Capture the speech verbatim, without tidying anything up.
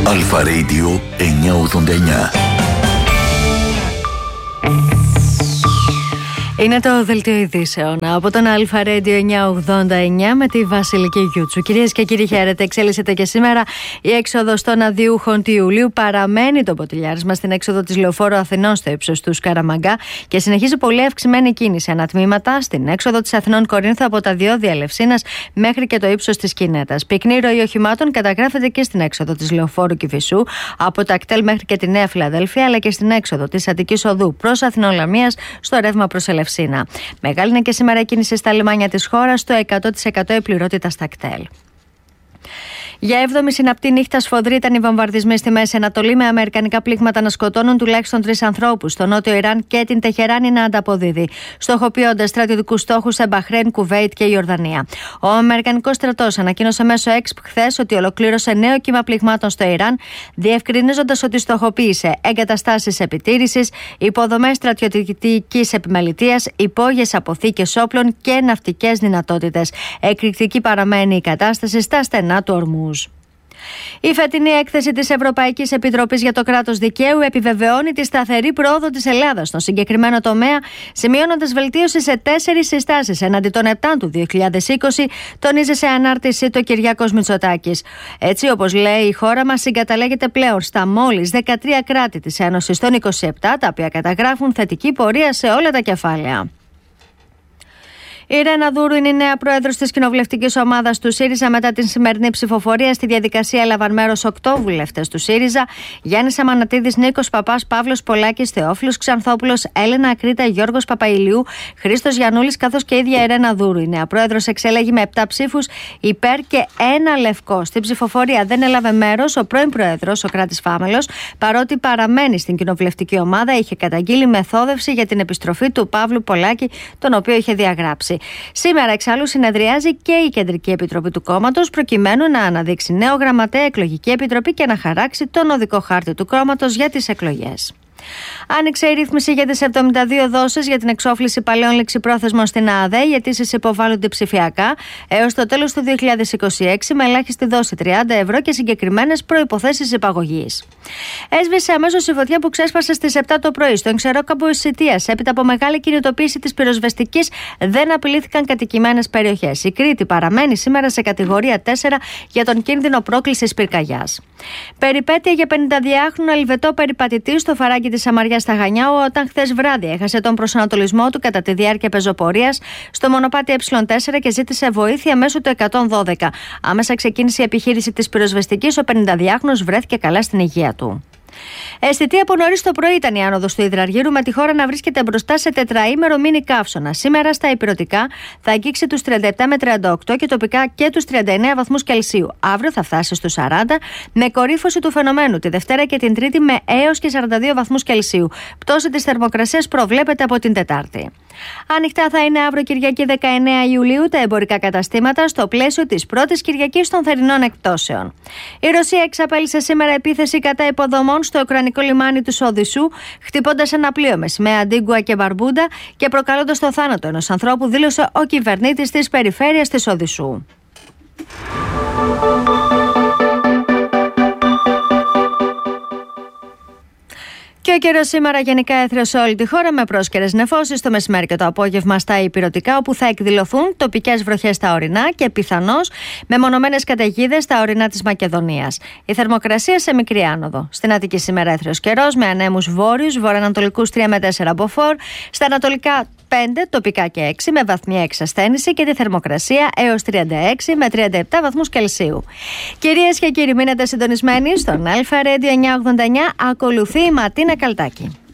Αλφα Radio εννιακόσια ογδόντα εννιά. Είναι το δελτίο ειδήσεων από τον Αλφα Radio εννιακόσια ογδόντα εννιά με τη Βασιλική Γιούτσου. Κυρίες και κύριοι, χαίρετε. Εξέλισσεται και σήμερα η έξοδος των αδειούχων του Ιουλίου. Παραμένει το ποτηλιάρισμα στην έξοδο της Λεωφόρου Αθηνών στο ύψος του Σκαραμαγκά και συνεχίζει πολύ αυξημένη κίνηση ανατμήματα στην έξοδο της Αθηνών Κορίνθου από τα διόδια Ελευσίνας μέχρι και το ύψος της Κινέτας. Πυκνή ροή οχημάτων καταγράφεται και στην έξοδο της Λεωφόρου Κηφισού από τα κτέλ μέχρι και τη Νέα Φιλαδέλφια, αλλά και στην έξοδο της Αττικής Οδού προς Αθηνών Λαμίας στο ρεύμα προς Ελευσίνα. Μεγάλη είναι και σήμερα η κίνηση στα λιμάνια της χώρας, στο εκατό τοις εκατό η πληρότητα στα κτέλ. Για έβδομη συναπτή νύχτα σφοδροί ήταν οι βομβαρδισμοί στη Μέση Ανατολή, με αμερικανικά πλήγματα να σκοτώνουν τουλάχιστον τρεις ανθρώπους στο νότιο Ιράν και την Τεχεράνη να ανταποδίδει, στοχοποιώντας στρατιωτικούς στόχους σε Μπαχρέιν, Κουβέιτ και Ιορδανία. Ο αμερικανικός στρατός ανακοίνωσε μέσω X χθες ότι ολοκλήρωσε νέο κύμα πληγμάτων στο Ιράν, διευκρινίζοντας ότι στοχοποίησε εγκαταστάσεις επιτήρησης, υποδομές στρατιωτικής επιμελητείας, υπόγειες αποθήκες όπλων και ναυτικές δυνατότητες. Εκρηκτική παραμένει η κατάσταση στα στενά του Ορμούζ. Η φετινή έκθεση της Ευρωπαϊκής Επιτροπής για το κράτος δικαίου επιβεβαιώνει τη σταθερή πρόοδο της Ελλάδας στον συγκεκριμένο τομέα, σημειώνοντας βελτίωση σε τέσσερις συστάσεις έναντι των επτά του δύο χιλιάδες είκοσι, τονίζει σε ανάρτησή του ο Κυριάκος Μητσοτάκης. Έτσι, όπως λέει, η χώρα μας συγκαταλέγεται πλέον στα μόλις δεκατρία κράτη της Ένωσης των είκοσι επτά, τα οποία καταγράφουν θετική πορεία σε όλα τα κεφάλαια. Η Ρένα Δούρου είναι η νέα πρόεδρος της κοινοβουλευτικής ομάδας του ΣΥΡΙΖΑ. Μετά την σημερινή ψηφοφορία, στη διαδικασία έλαβαν μέρος οκτώ βουλευτές του ΣΥΡΙΖΑ: Γιάννης Αμανατίδης, Νίκος Παπάς, Παύλος Πολάκης, Θεόφιλος Ξανθόπουλος, Έλενα Ακρίτα, Γιώργος Παπαϊλιού, Χρήστος Γιαννούλης, καθώς και η ίδια η Ρένα Δούρου. Η νέα πρόεδρος εξέλεγει με επτά ψήφους υπέρ και ένα λευκό. Στην ψηφοφορία δεν έλαβε μέρος ο πρώην πρόεδρος, ο Κράτης Φάμελος, παρότι παραμένει στην κοινοβουλευτική ομάδα. Είχε καταγγείλει μεθόδευση για την επιστροφή του Παύλου Πολάκη, τον οποίο είχε διαγράψει. Σήμερα, εξάλλου, συνεδριάζει και η Κεντρική Επιτροπή του κόμματος, προκειμένου να αναδείξει νέο γραμματέα, εκλογική επιτροπή και να χαράξει τον οδικό χάρτη του κόμματος για τις εκλογές. Άνοιξε η ρύθμιση για τις εβδομήντα δύο δόσεις για την εξόφληση παλαιών ληξιπρόθεσμων στην ΑΔΕ. Οι αιτήσεις υποβάλλονται ψηφιακά έως το τέλος του δύο χιλιάδες είκοσι έξι, με ελάχιστη δόση τριάντα ευρώ και συγκεκριμένες προϋποθέσεις υπαγωγής. Έσβησε αμέσως η φωτιά που ξέσπασε στις επτά το πρωί στο Εξερόκαμπο Ισιτίας. Έπειτα από μεγάλη κινητοποίηση της πυροσβεστικής, δεν απειλήθηκαν κατοικημένες περιοχές. Η Κρήτη παραμένει σήμερα σε κατηγορία τέσσερα για τον κίνδυνο πρόκλησης πυρκαγιάς. Περιπέτεια για πενηνταδυάχρονο Ελβετό περιπατητή στο φαράγγι της Σαμαριάς στα Χανιά, όταν χθες βράδυ έχασε τον προσανατολισμό του κατά τη διάρκεια πεζοπορίας στο μονοπάτι Ε τέσσερα και ζήτησε βοήθεια μέσω του εκατόν δώδεκα. Άμεσα ξεκίνησε η επιχείρηση της πυροσβεστικής. Ο πενηνταδυάχρονος βρέθηκε καλά στην υγεία του. Αισθητή από νωρίς το πρωί ήταν η άνοδος του Υδραργύρου, με τη χώρα να βρίσκεται μπροστά σε τετραήμερο μίνι καύσωνα. Σήμερα στα ηπειρωτικά θα αγγίξει τους τριάντα επτά με τριάντα οκτώ και τοπικά και τους τριάντα εννέα βαθμούς Κελσίου. Αύριο θα φτάσει στους σαράντα, με κορύφωση του φαινομένου τη Δευτέρα και την Τρίτη με έως και σαράντα δύο βαθμούς Κελσίου. Πτώση της θερμοκρασίας προβλέπεται από την Τετάρτη. Ανοιχτά θα είναι αύριο Κυριακή δεκαεννέα Ιουλίου τα εμπορικά καταστήματα στο πλαίσιο της πρώτης Κυριακής των θερινών εκπτώσεων. Η Ρωσία εξαπέλυσε σήμερα επίθεση κατά υποδομών στο ουκρανικό λιμάνι του Οδυσσού, χτυπώντας ένα πλοίο με σημαία Αντίγκουα και Μπαρμπούντα και προκαλώντας το θάνατο ενός ανθρώπου, δήλωσε ο κυβερνήτης της περιφέρειας της Οδυσσού. Και ο καιρός σήμερα γενικά έθριο σε όλη τη χώρα, με πρόσκαιρες νεφώσεις το μεσημέρι και το απόγευμα στα ηπειρωτικά, όπου θα εκδηλωθούν τοπικές βροχές στα ορεινά και πιθανώς μεμονωμένες καταιγίδες στα ορεινά της Μακεδονίας. Η θερμοκρασία σε μικρή άνοδο. Στην Αττική σήμερα έθριος καιρός με ανέμους βόρειους, βορειοανατολικούς τρία με τέσσερα μποφόρ, στα ανατολικά πέντε, τοπικά και έξι, με βαθμία εξασθένηση και τη θερμοκρασία έως τριάντα έξι με τριάντα επτά βαθμούς Κελσίου. Κυρίες και κύριοι, μείνετε συντονισμένοι στον Αλφα Radio εννιακόσια ογδόντα εννιά. Ακολουθεί η Ματίνα Καλτάκη.